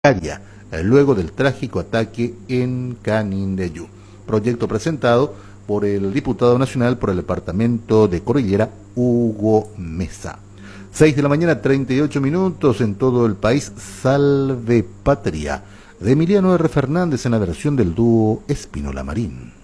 luego del trágico ataque en Canindeyú. Proyecto presentado por el diputado nacional por el departamento de Cordillera, Hugo Mesa. 6 de la mañana, 38 minutos en todo el país. Salve Patria, de Emiliano R. Fernández en la versión del dúo Espínola Marín.